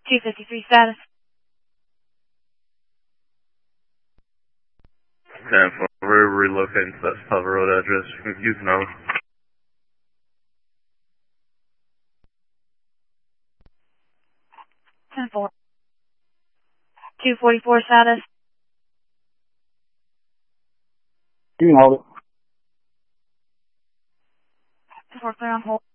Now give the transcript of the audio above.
253 status. 10-4, we're relocating to that Pava Road address. You can know. 10-4. 244 status. You can hold it. 4 clear on hold.